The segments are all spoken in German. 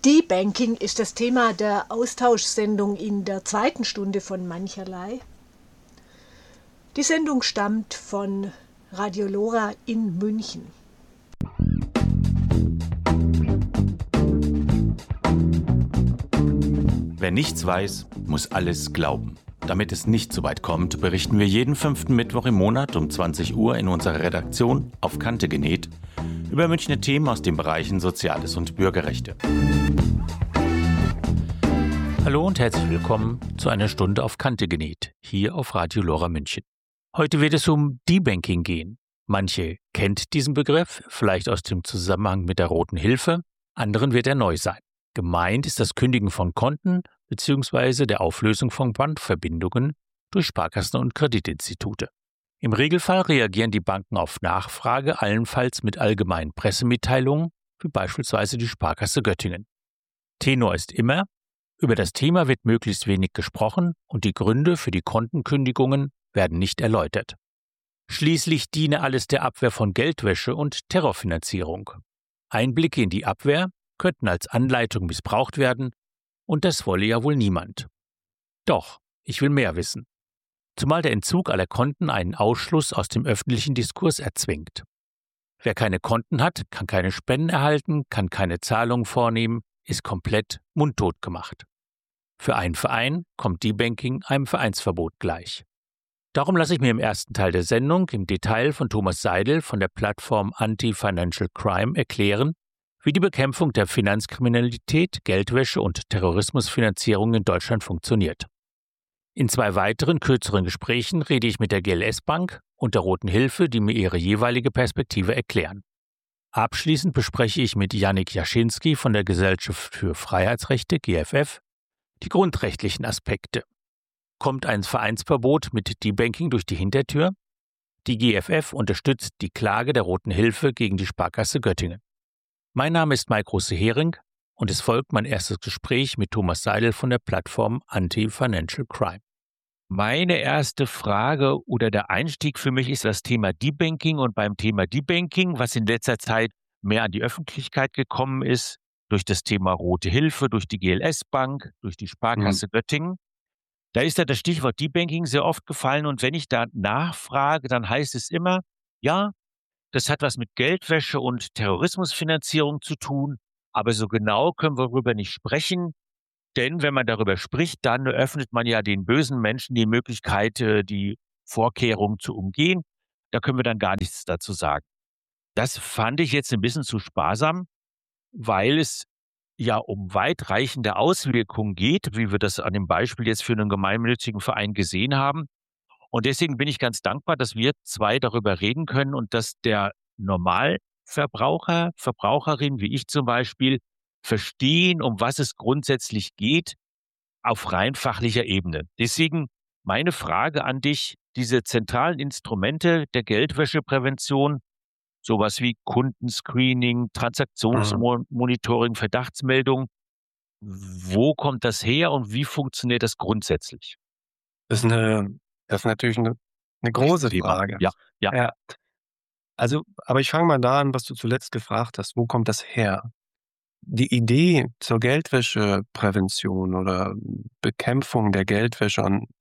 Debanking ist das Thema der Austauschsendung in der zweiten Stunde von Mancherlei. Die Sendung stammt von Radio Lora in München. Wer nichts weiß, muss alles glauben. Damit es nicht so weit kommt, berichten wir jeden 5. Mittwoch im Monat um 20 Uhr in unserer Redaktion auf Kante genäht über Münchner Themen aus den Bereichen Soziales und Bürgerrechte. Hallo und herzlich willkommen zu einer Stunde auf Kante genäht, hier auf Radio Lora München. Heute wird es um Debanking gehen. Manche kennt diesen Begriff, vielleicht aus dem Zusammenhang mit der Roten Hilfe, anderen wird er neu sein. Gemeint ist das Kündigen von Konten bzw. der Auflösung von Bankverbindungen durch Sparkassen und Kreditinstitute. Im Regelfall reagieren die Banken auf Nachfrage, allenfalls mit allgemeinen Pressemitteilungen, wie beispielsweise die Sparkasse Göttingen. Tenor ist immer, über das Thema wird möglichst wenig gesprochen und die Gründe für die Kontenkündigungen werden nicht erläutert. Schließlich diene alles der Abwehr von Geldwäsche und Terrorfinanzierung. Einblicke in die Abwehr könnten als Anleitung missbraucht werden, und das wolle ja wohl niemand. Doch, ich will mehr wissen. Zumal der Entzug aller Konten einen Ausschluss aus dem öffentlichen Diskurs erzwingt. Wer keine Konten hat, kann keine Spenden erhalten, kann keine Zahlungen vornehmen, ist komplett mundtot gemacht. Für einen Verein kommt Debanking einem Vereinsverbot gleich. Darum lasse ich mir im ersten Teil der Sendung im Detail von Thomas Seidel von der Plattform Anti-Financial Crime erklären, wie die Bekämpfung der Finanzkriminalität, Geldwäsche und Terrorismusfinanzierung in Deutschland funktioniert. In 2 weiteren, kürzeren Gesprächen rede ich mit der GLS Bank und der Roten Hilfe, die mir ihre jeweilige Perspektive erklären. Abschließend bespreche ich mit Yannick Jaschinski von der Gesellschaft für Freiheitsrechte, GFF, die grundrechtlichen Aspekte. Kommt ein Vereinsverbot mit Debanking durch die Hintertür? Die GFF unterstützt die Klage der Roten Hilfe gegen die Sparkasse Göttingen. Mein Name ist Mike Große-Hering und es folgt mein erstes Gespräch mit Thomas Seidel von der Plattform Anti-Financial Crime. Meine erste Frage oder der Einstieg für mich ist das Thema Debanking, und beim Thema Debanking, was in letzter Zeit mehr an die Öffentlichkeit gekommen ist, durch das Thema Rote Hilfe, durch die GLS Bank, durch die Sparkasse Göttingen, da ist ja das Stichwort Debanking sehr oft gefallen, und wenn ich da nachfrage, dann heißt es immer, ja, das hat was mit Geldwäsche und Terrorismusfinanzierung zu tun, aber so genau können wir darüber nicht sprechen, denn wenn man darüber spricht, dann eröffnet man ja den bösen Menschen die Möglichkeit, die Vorkehrungen zu umgehen. Da können wir dann gar nichts dazu sagen. Das fand ich jetzt ein bisschen zu sparsam, weil es ja um weitreichende Auswirkungen geht, wie wir das an dem Beispiel jetzt für einen gemeinnützigen Verein gesehen haben. Und deswegen bin ich ganz dankbar, dass wir 2 darüber reden können und dass der Normalverbraucher, Verbraucherin, wie ich zum Beispiel, verstehen, um was es grundsätzlich geht, auf rein fachlicher Ebene. Deswegen meine Frage an dich: Diese zentralen Instrumente der Geldwäscheprävention, sowas wie Kundenscreening, Transaktionsmonitoring, Verdachtsmeldung, wo kommt das her und wie funktioniert das grundsätzlich? Das ist natürlich eine große Frage. Ja. Ja. Also, aber ich fange mal da an, was du zuletzt gefragt hast. Wo kommt das her? Die Idee zur Geldwäscheprävention oder Bekämpfung der Geldwäsche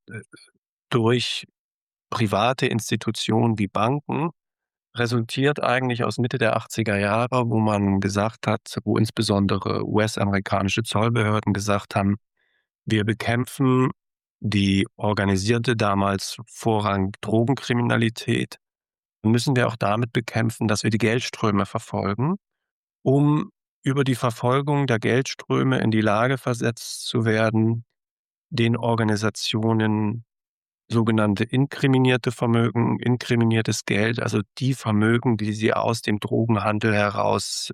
durch private Institutionen wie Banken resultiert eigentlich aus Mitte der 80er Jahre, wo man gesagt hat, wo insbesondere US-amerikanische Zollbehörden gesagt haben, wir bekämpfen die organisierte, damals vorrangig Drogenkriminalität, müssen wir auch damit bekämpfen, dass wir die Geldströme verfolgen, um über die Verfolgung der Geldströme in die Lage versetzt zu werden, den Organisationen sogenannte inkriminierte Vermögen, inkriminiertes Geld, also die Vermögen, die aus dem Drogenhandel heraus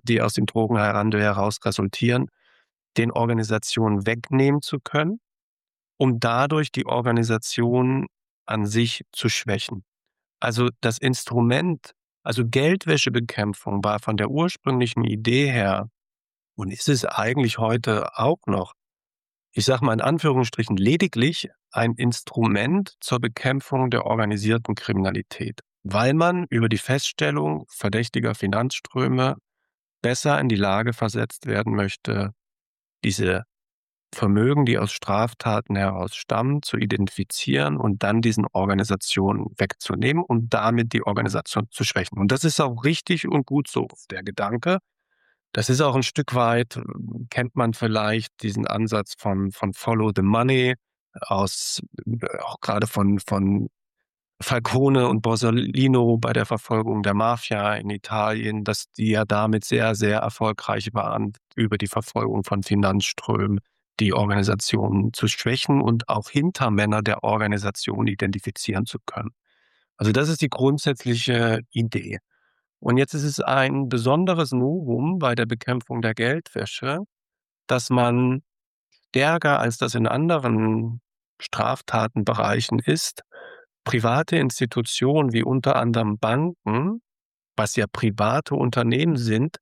resultieren, den Organisationen wegnehmen zu können, um dadurch die Organisation an sich zu schwächen. Also das Instrument, also Geldwäschebekämpfung war von der ursprünglichen Idee her, und ist es eigentlich heute auch noch, ich sage mal in Anführungsstrichen, lediglich ein Instrument zur Bekämpfung der organisierten Kriminalität, weil man über die Feststellung verdächtiger Finanzströme besser in die Lage versetzt werden möchte, diese Vermögen, die aus Straftaten heraus stammen, zu identifizieren und dann diesen Organisationen wegzunehmen und damit die Organisation zu schwächen. Und das ist auch richtig und gut so, der Gedanke. Das ist auch ein Stück weit, kennt man vielleicht diesen Ansatz von Follow the Money aus, auch gerade von Falcone und Borsellino bei der Verfolgung der Mafia in Italien, dass die ja damit sehr, sehr erfolgreich waren, über die Verfolgung von Finanzströmen die Organisation zu schwächen und auch Hintermänner der Organisation identifizieren zu können. Also das ist die grundsätzliche Idee. Und jetzt ist es ein besonderes Novum bei der Bekämpfung der Geldwäsche, dass man stärker als das in anderen Straftatenbereichen ist, private Institutionen wie unter anderem Banken, was ja private Unternehmen sind,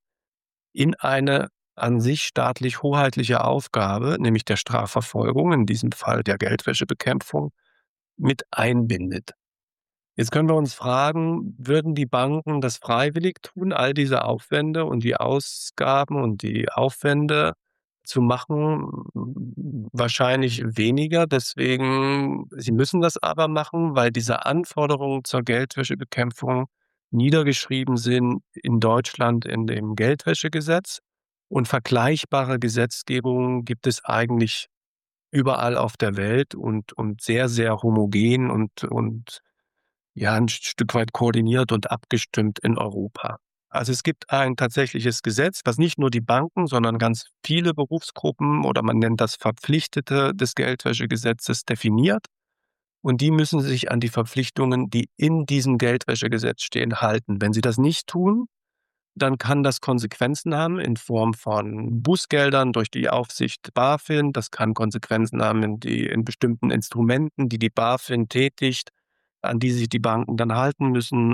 in eine an sich staatlich hoheitliche Aufgabe, nämlich der Strafverfolgung, in diesem Fall der Geldwäschebekämpfung, mit einbindet. Jetzt können wir uns fragen, würden die Banken das freiwillig tun, all diese Aufwände und die Ausgaben und die Aufwände zu machen? Wahrscheinlich weniger. Deswegen, sie müssen das aber machen, weil diese Anforderungen zur Geldwäschebekämpfung niedergeschrieben sind in Deutschland in dem Geldwäschegesetz. Und vergleichbare Gesetzgebungen gibt es eigentlich überall auf der Welt und sehr, sehr homogen und ja, ein Stück weit koordiniert und abgestimmt in Europa. Also es gibt ein tatsächliches Gesetz, was nicht nur die Banken, sondern ganz viele Berufsgruppen oder man nennt das Verpflichtete des Geldwäschegesetzes definiert. Und die müssen sich an die Verpflichtungen, die in diesem Geldwäschegesetz stehen, halten. Wenn sie das nicht tun, dann kann das Konsequenzen haben in Form von Bußgeldern durch die Aufsicht BaFin. Das kann Konsequenzen haben in bestimmten Instrumenten, die BaFin tätigt, an die sich die Banken dann halten müssen.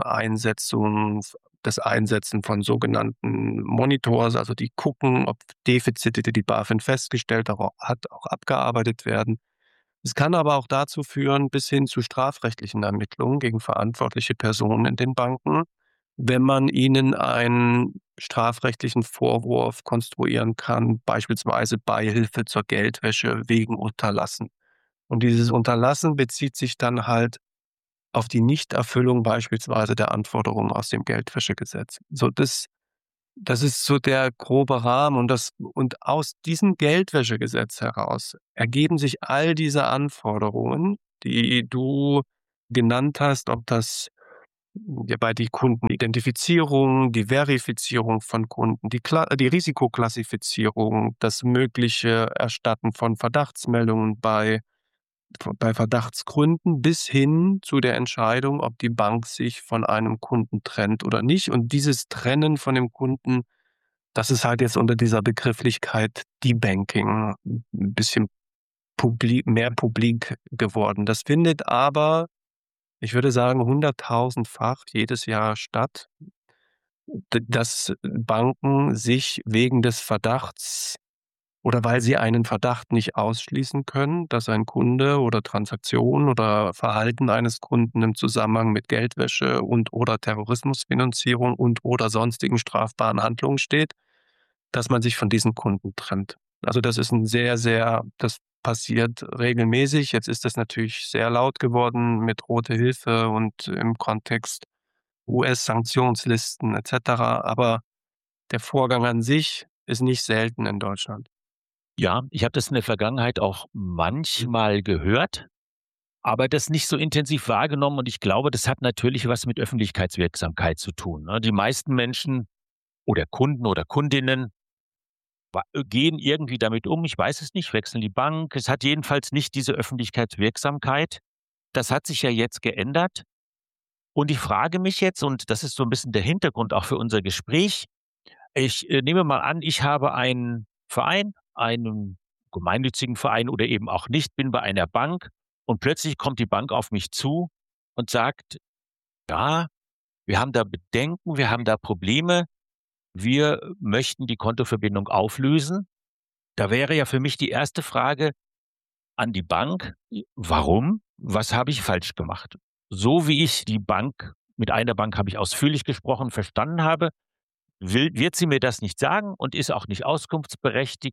Das Einsetzen von sogenannten Monitors, also die gucken, ob Defizite, die BaFin festgestellt hat, auch abgearbeitet werden. Es kann aber auch dazu führen, bis hin zu strafrechtlichen Ermittlungen gegen verantwortliche Personen in den Banken, wenn man ihnen einen strafrechtlichen Vorwurf konstruieren kann, beispielsweise Beihilfe zur Geldwäsche wegen Unterlassen. Und dieses Unterlassen bezieht sich dann halt auf die Nichterfüllung beispielsweise der Anforderungen aus dem Geldwäschegesetz. So, das ist so der grobe Rahmen und aus diesem Geldwäschegesetz heraus ergeben sich all diese Anforderungen, die du genannt hast, ob das ja, bei die Kundenidentifizierung, die Verifizierung von Kunden, die Risikoklassifizierung, das mögliche Erstatten von Verdachtsmeldungen bei Verdachtsgründen bis hin zu der Entscheidung, ob die Bank sich von einem Kunden trennt oder nicht. Und dieses Trennen von dem Kunden, das ist halt jetzt unter dieser Begrifflichkeit Debanking ein bisschen mehr publik geworden. Das findet aber, ich würde sagen, 100.000-fach jedes Jahr statt, dass Banken sich wegen des Verdachts oder weil sie einen Verdacht nicht ausschließen können, dass ein Kunde oder Transaktion oder Verhalten eines Kunden im Zusammenhang mit Geldwäsche und/oder Terrorismusfinanzierung und/oder sonstigen strafbaren Handlungen steht, dass man sich von diesen Kunden trennt. Also das ist das passiert regelmäßig. Jetzt ist das natürlich sehr laut geworden mit Rote Hilfe und im Kontext US-Sanktionslisten etc. Aber der Vorgang an sich ist nicht selten in Deutschland. Ja, ich habe das in der Vergangenheit auch manchmal gehört, aber das nicht so intensiv wahrgenommen und ich glaube, das hat natürlich was mit Öffentlichkeitswirksamkeit zu tun, ne? Die meisten Menschen oder Kunden oder Kundinnen gehen irgendwie damit um, ich weiß es nicht, wechseln die Bank. Es hat jedenfalls nicht diese Öffentlichkeitswirksamkeit. Das hat sich ja jetzt geändert und ich frage mich jetzt, und das ist so ein bisschen der Hintergrund auch für unser Gespräch, ich nehme mal an, ich habe einen Verein, einen gemeinnützigen Verein oder eben auch nicht, bin bei einer Bank und plötzlich kommt die Bank auf mich zu und sagt: „Ja, wir haben da Bedenken, wir haben da Probleme. Wir möchten die Kontoverbindung auflösen.“ Da wäre ja für mich die erste Frage an die Bank: Warum? Was habe ich falsch gemacht? So wie ich die Bank mit einer Bank habe ich ausführlich gesprochen, verstanden habe, wird sie mir das nicht sagen und ist auch nicht auskunftsberechtigt.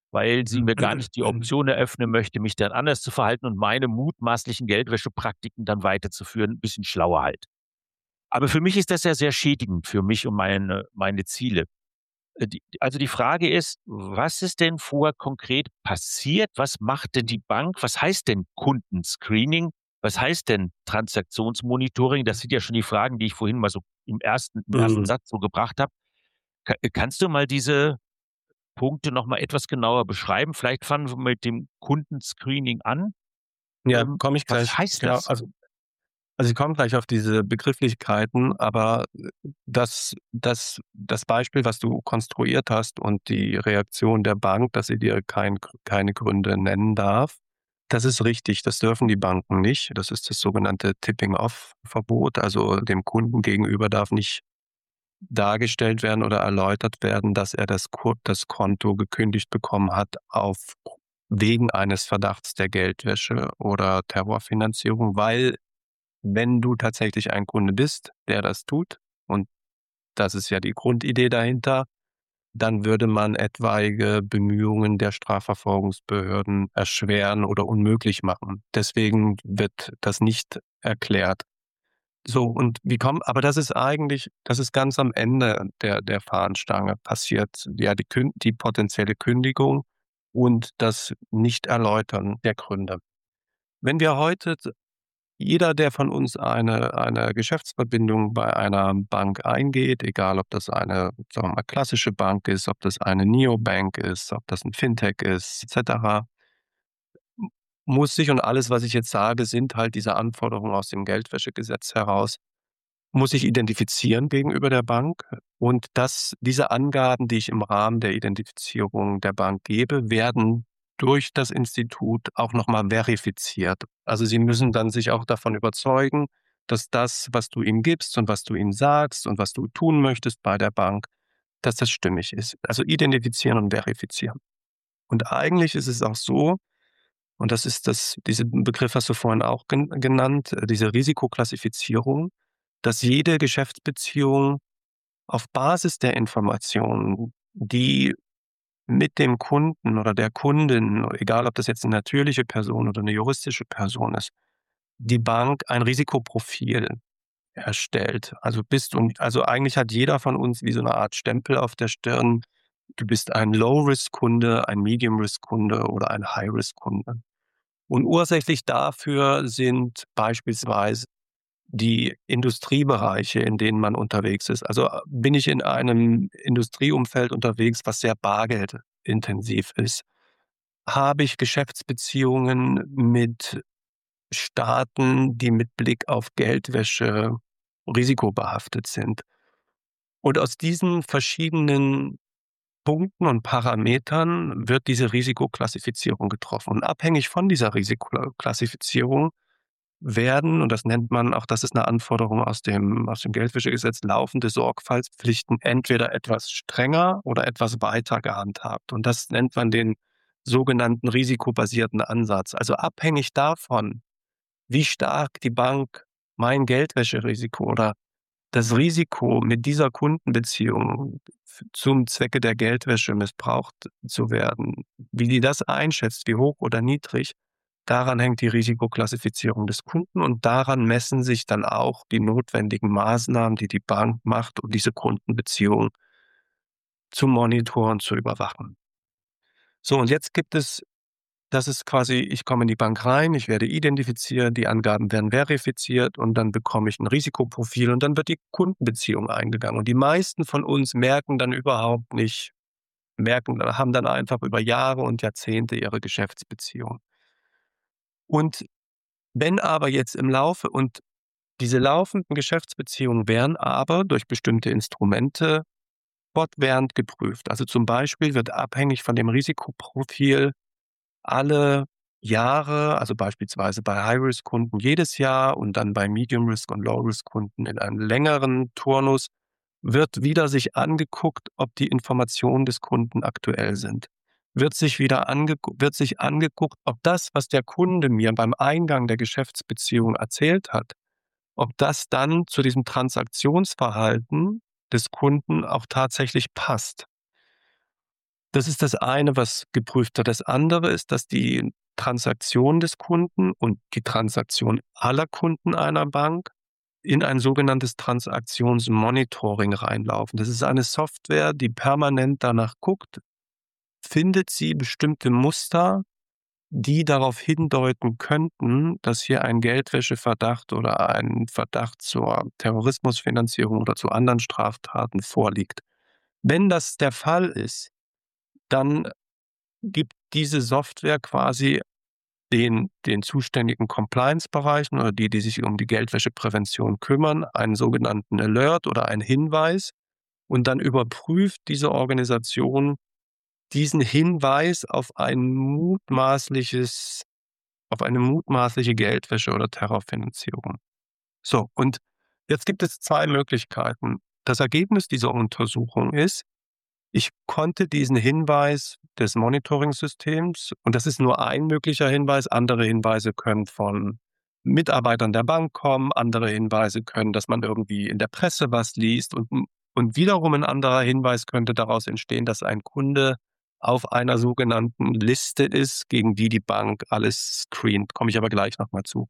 weil sie mir gar nicht die Option eröffnen möchte, mich dann anders zu verhalten und meine mutmaßlichen Geldwäschepraktiken dann weiterzuführen, ein bisschen schlauer halt. Aber für mich ist das ja sehr schädigend für mich und meine Ziele. Also die Frage ist, was ist denn vorher konkret passiert? Was macht denn die Bank? Was heißt denn Kundenscreening? Was heißt denn Transaktionsmonitoring? Das sind ja schon die Fragen, die ich vorhin mal so im ersten Satz so gebracht habe. Kannst du mal diese Punkte noch mal etwas genauer beschreiben? Vielleicht fangen wir mit dem Kundenscreening an. Ja, komme ich Was gleich. heißt Genau, das? also ich komme gleich auf diese Begrifflichkeiten, aber das Beispiel, was du konstruiert hast und die Reaktion der Bank, dass sie dir keine Gründe nennen darf, das ist richtig. Das dürfen die Banken nicht. Das ist das sogenannte Tipping-off-Verbot. Also dem Kunden gegenüber darf nicht dargestellt werden oder erläutert werden, dass er das Konto gekündigt bekommen hat wegen eines Verdachts der Geldwäsche oder Terrorfinanzierung, weil wenn du tatsächlich ein Kunde bist, der das tut, und das ist ja die Grundidee dahinter, dann würde man etwaige Bemühungen der Strafverfolgungsbehörden erschweren oder unmöglich machen. Deswegen wird das nicht erklärt. So, und aber das ist ganz am Ende der Fahnenstange passiert, ja, die potenzielle Kündigung und das Nicht-Erläutern der Gründe. Wenn wir heute Jeder, der von uns eine Geschäftsverbindung bei einer Bank eingeht, egal ob das eine, sagen wir mal, klassische Bank ist, ob das eine Neobank ist, ob das ein Fintech ist, et cetera, m muss sich, und alles, was ich jetzt sage, sind halt diese Anforderungen aus dem Geldwäschegesetz heraus, muss ich identifizieren gegenüber der Bank, und diese Angaben, die ich im Rahmen der Identifizierung der Bank gebe, werden durch das Institut auch noch mal verifiziert. Also, sie müssen dann sich auch davon überzeugen, dass das, was du ihnen gibst und was du ihnen sagst und was du tun möchtest bei der Bank, dass das stimmig ist. Also, identifizieren und verifizieren. Und eigentlich ist es auch so, und das ist diesen Begriff hast du vorhin auch genannt, diese Risikoklassifizierung, dass jede Geschäftsbeziehung auf Basis der Informationen, die mit dem Kunden oder der Kundin, egal ob das jetzt eine natürliche Person oder eine juristische Person ist, die Bank ein Risikoprofil erstellt. Also eigentlich hat jeder von uns wie so eine Art Stempel auf der Stirn. Du bist ein Low-Risk-Kunde, ein Medium-Risk-Kunde oder ein High-Risk-Kunde. Und ursächlich dafür sind beispielsweise die Industriebereiche, in denen man unterwegs ist. Also, bin ich in einem Industrieumfeld unterwegs, was sehr bargeldintensiv ist, habe ich Geschäftsbeziehungen mit Staaten, die mit Blick auf Geldwäsche risikobehaftet sind. Und aus diesen verschiedenen Punkten und Parametern wird diese Risikoklassifizierung getroffen. Und abhängig von dieser Risikoklassifizierung und das nennt man, auch das ist eine Anforderung aus dem Geldwäschegesetz, laufende Sorgfaltspflichten entweder etwas strenger oder etwas weiter gehandhabt. Und das nennt man den sogenannten risikobasierten Ansatz. Also abhängig davon, wie stark die Bank mein Geldwäscherisiko oder das Risiko, mit dieser Kundenbeziehung zum Zwecke der Geldwäsche missbraucht zu werden, wie die das einschätzt, wie hoch oder niedrig, daran hängt die Risikoklassifizierung des Kunden, und daran messen sich dann auch die notwendigen Maßnahmen, die die Bank macht, um diese Kundenbeziehung zu monitoren, zu überwachen. So, und jetzt das ist quasi, ich komme in die Bank rein, ich werde identifiziert, die Angaben werden verifiziert und dann bekomme ich ein Risikoprofil und dann wird die Kundenbeziehung eingegangen. Und die meisten von uns haben dann einfach über Jahre und Jahrzehnte ihre Geschäftsbeziehung. Und wenn aber jetzt diese laufenden Geschäftsbeziehungen werden aber durch bestimmte Instrumente fortwährend geprüft. Also, zum Beispiel wird abhängig von dem Risikoprofil alle Jahre, also beispielsweise bei High-Risk-Kunden jedes Jahr und dann bei Medium-Risk- und Low-Risk-Kunden in einem längeren Turnus, wird wieder sich angeguckt, ob die Informationen des Kunden aktuell sind. Wird sich angeguckt, ob das, was der Kunde mir beim Eingang der Geschäftsbeziehung erzählt hat, ob das dann zu diesem Transaktionsverhalten des Kunden auch tatsächlich passt. Das ist das eine, was geprüft wird. Das andere ist, dass die Transaktion des Kunden und die Transaktion aller Kunden einer Bank in ein sogenanntes Transaktionsmonitoring reinlaufen. Das ist eine Software, die permanent danach guckt, findet sie bestimmte Muster, die darauf hindeuten könnten, dass hier ein Geldwäscheverdacht oder ein Verdacht zur Terrorismusfinanzierung oder zu anderen Straftaten vorliegt. Wenn das der Fall ist, dann gibt diese Software quasi den zuständigen Compliance-Bereichen oder die sich um die Geldwäscheprävention kümmern, einen sogenannten Alert oder einen Hinweis, und dann überprüft diese Organisation diesen Hinweis auf auf eine mutmaßliche Geldwäsche oder Terrorfinanzierung. So, und jetzt gibt es 2 Möglichkeiten. Das Ergebnis dieser Untersuchung ist, ich konnte diesen Hinweis des Monitoring-Systems, und das ist nur ein möglicher Hinweis, andere Hinweise können von Mitarbeitern der Bank kommen, andere Hinweise können, dass man irgendwie in der Presse was liest, und wiederum ein anderer Hinweis könnte daraus entstehen, dass ein Kunde auf einer sogenannten Liste ist, gegen die Bank alles screent. Komme ich aber gleich nochmal zu.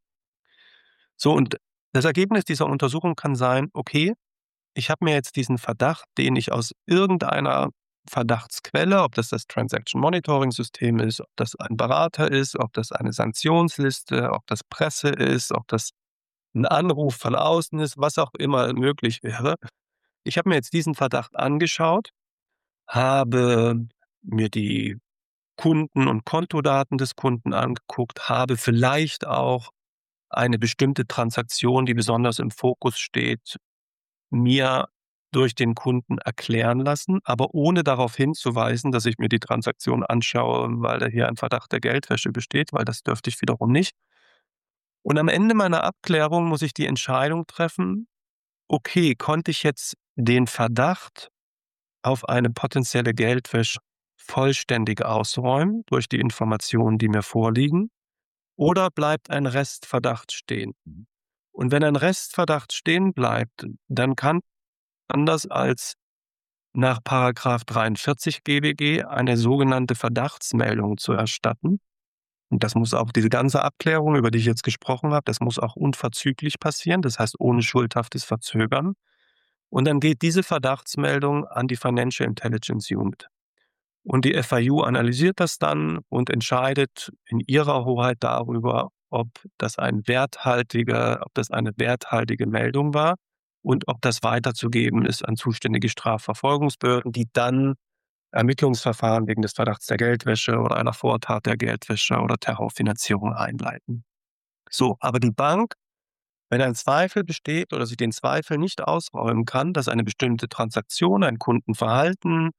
So, und das Ergebnis dieser Untersuchung kann sein, okay, ich habe mir jetzt diesen Verdacht, den ich aus irgendeiner Verdachtsquelle, ob das Transaction Monitoring System ist, ob das ein Berater ist, ob das eine Sanktionsliste, ob das Presse ist, ob das ein Anruf von außen ist, was auch immer möglich wäre. Ich habe mir jetzt diesen Verdacht angeschaut, habe mir die Kunden- und Kontodaten des Kunden angeguckt, habe vielleicht auch eine bestimmte Transaktion, die besonders im Fokus steht, mir durch den Kunden erklären lassen, aber ohne darauf hinzuweisen, dass ich mir die Transaktion anschaue, weil da hier ein Verdacht der Geldwäsche besteht, weil das dürfte ich wiederum nicht. Und am Ende meiner Abklärung muss ich die Entscheidung treffen, okay, konnte ich jetzt den Verdacht auf eine potenzielle Geldwäsche vollständig ausräumen durch die Informationen, die mir vorliegen, oder bleibt ein Restverdacht stehen? Und wenn ein Restverdacht stehen bleibt, dann kann anders als nach § 43 GWG eine sogenannte Verdachtsmeldung zu erstatten. Und das muss auch, diese ganze Abklärung, über die ich jetzt gesprochen habe, das muss auch unverzüglich passieren, das heißt ohne schuldhaftes Verzögern. Und dann geht diese Verdachtsmeldung an die Financial Intelligence Unit. Und die FIU analysiert das dann und entscheidet in ihrer Hoheit darüber, ob das eine werthaltige Meldung war und ob das weiterzugeben ist an zuständige Strafverfolgungsbehörden, die dann Ermittlungsverfahren wegen des Verdachts der Geldwäsche oder einer Vortat der Geldwäsche oder Terrorfinanzierung einleiten. So, aber die Bank, wenn ein Zweifel besteht oder sie den Zweifel nicht ausräumen kann, dass eine bestimmte Transaktion, ein Kundenverhalten,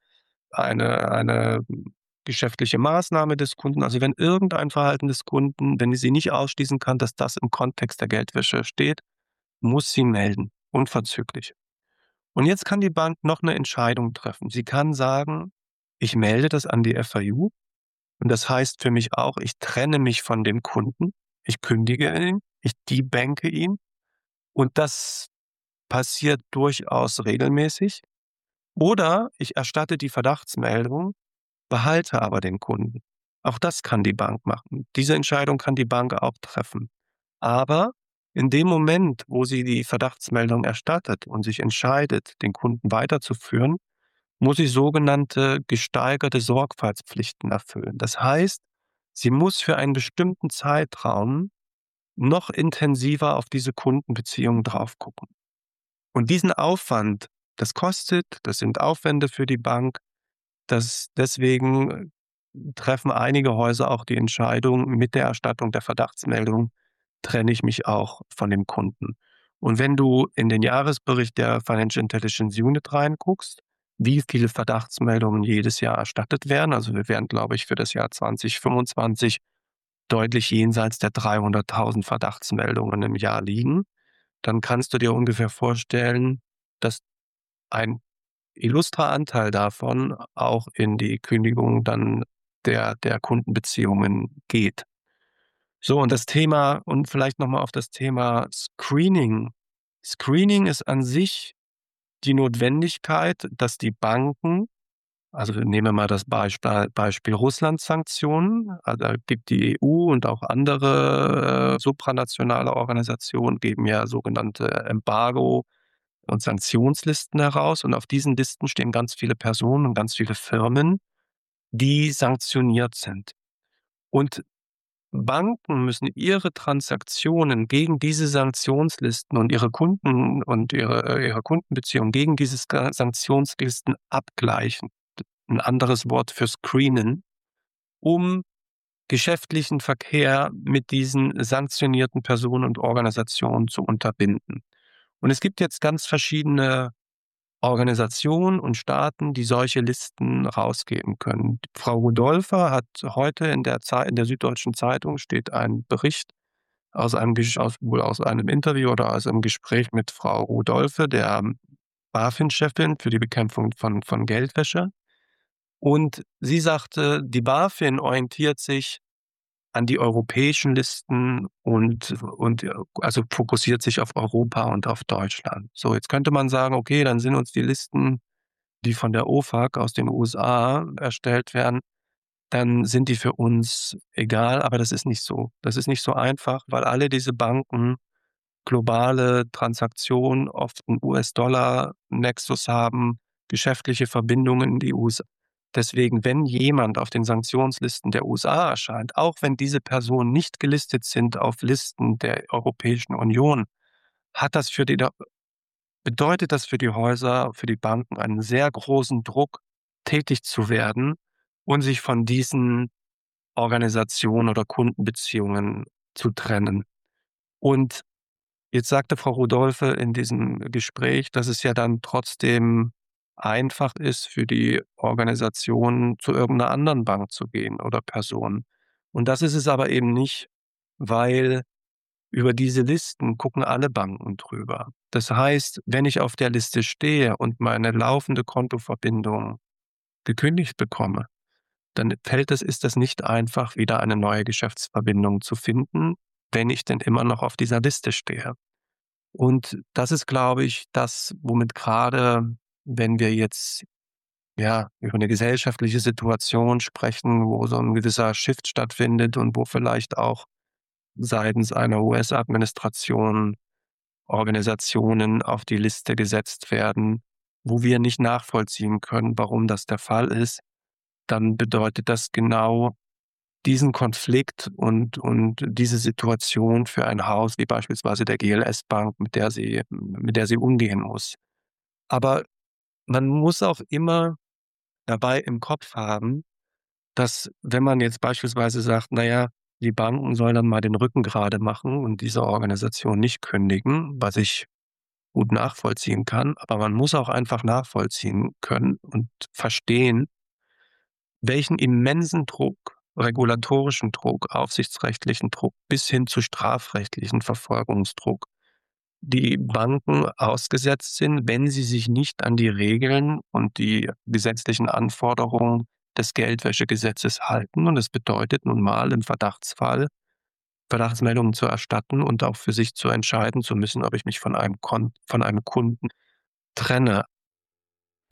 eine geschäftliche Maßnahme des Kunden, also wenn irgendein Verhalten des Kunden, wenn sie nicht ausschließen kann, dass das im Kontext der Geldwäsche steht, muss sie melden, unverzüglich. Und jetzt kann die Bank noch eine Entscheidung treffen. Sie kann sagen, ich melde das an die FIU, und das heißt für mich auch, ich trenne mich von dem Kunden, ich kündige ihn, ich debanke ihn, und das passiert durchaus regelmäßig. Oder ich erstatte die Verdachtsmeldung, behalte aber den Kunden. Auch das kann die Bank machen. Diese Entscheidung kann die Bank auch treffen. Aber in dem Moment, wo sie die Verdachtsmeldung erstattet und sich entscheidet, den Kunden weiterzuführen, muss sie sogenannte gesteigerte Sorgfaltspflichten erfüllen. Das heißt, sie muss für einen bestimmten Zeitraum noch intensiver auf diese Kundenbeziehungen drauf gucken. Und diesen Aufwand, das kostet, das sind Aufwände für die Bank. Deswegen treffen einige Häuser auch die Entscheidung, mit der Erstattung der Verdachtsmeldung trenne ich mich auch von dem Kunden. Und wenn du in den Jahresbericht der Financial Intelligence Unit reinguckst, wie viele Verdachtsmeldungen jedes Jahr erstattet werden, also wir werden, glaube ich, für das Jahr 2025 deutlich jenseits der 300.000 Verdachtsmeldungen im Jahr liegen, dann kannst du dir ungefähr vorstellen, dass ein illustrer Anteil davon auch in die Kündigung dann der Kundenbeziehungen geht. So, und vielleicht nochmal auf das Thema Screening. Screening ist an sich die Notwendigkeit, dass die Banken Also nehmen wir mal das Beispiel Russland-Sanktionen. Also da gibt die EU und auch andere supranationale Organisationen geben ja sogenannte Embargo- und Sanktionslisten heraus. Und auf diesen Listen stehen ganz viele Personen und ganz viele Firmen, die sanktioniert sind. Und Banken müssen ihre Transaktionen gegen diese Sanktionslisten und ihre Kunden und ihre Kundenbeziehungen gegen diese Sanktionslisten abgleichen. Ein anderes Wort für screenen, um geschäftlichen Verkehr mit diesen sanktionierten Personen und Organisationen zu unterbinden. Und es gibt jetzt ganz verschiedene Organisationen und Staaten, die solche Listen rausgeben können. Frau Rudolphe hat heute in der Süddeutschen Zeitung steht ein Bericht wohl aus einem Interview oder aus einem Gespräch mit Frau Rudolphe, der BaFin-Chefin für die Bekämpfung von Geldwäsche. Und sie sagte, die BaFin orientiert sich an die europäischen Listen und also fokussiert sich auf Europa und auf Deutschland. So, jetzt könnte man sagen, okay, dann sind uns die Listen, die von der OFAC aus den USA erstellt werden, dann sind die für uns egal, aber das ist nicht so. Das ist nicht so einfach, weil alle diese Banken globale Transaktionen, oft 'n US-Dollar-Nexus haben, geschäftliche Verbindungen in die USA. Deswegen, wenn jemand auf den Sanktionslisten der USA erscheint, auch wenn diese Personen nicht gelistet sind auf Listen der Europäischen Union, hat das bedeutet das für die Häuser, für die Banken einen sehr großen Druck, tätig zu werden und sich von diesen Organisationen oder Kundenbeziehungen zu trennen. Und jetzt sagte Frau Rudolphe in diesem Gespräch, dass es ja dann trotzdem einfach ist für die Organisation, zu irgendeiner anderen Bank zu gehen oder Person. Und das ist es aber eben nicht, weil über diese Listen gucken alle Banken drüber. Das heißt, wenn ich auf der Liste stehe und meine laufende Kontoverbindung gekündigt bekomme, dann ist das nicht einfach, wieder eine neue Geschäftsverbindung zu finden, wenn ich denn immer noch auf dieser Liste stehe. Und das ist, glaube ich, das, womit gerade, wenn wir jetzt, ja, über eine gesellschaftliche Situation sprechen, wo so ein gewisser Shift stattfindet und wo vielleicht auch seitens einer US-Administration Organisationen auf die Liste gesetzt werden, wo wir nicht nachvollziehen können, warum das der Fall ist, dann bedeutet das genau diesen Konflikt und diese Situation für ein Haus wie beispielsweise der GLS Bank, mit der sie umgehen muss. Aber man muss auch immer dabei im Kopf haben, dass, wenn man jetzt beispielsweise sagt, na ja, die Banken sollen dann mal den Rücken gerade machen und diese Organisation nicht kündigen, was ich gut nachvollziehen kann, aber man muss auch einfach nachvollziehen können und verstehen, welchen immensen Druck, regulatorischen Druck, aufsichtsrechtlichen Druck bis hin zu strafrechtlichen Verfolgungsdruck die Banken ausgesetzt sind, wenn sie sich nicht an die Regeln und die gesetzlichen Anforderungen des Geldwäschegesetzes halten. Und das bedeutet nun mal im Verdachtsfall, Verdachtsmeldungen zu erstatten und auch für sich zu entscheiden zu müssen, ob ich mich von einem Kunden trenne.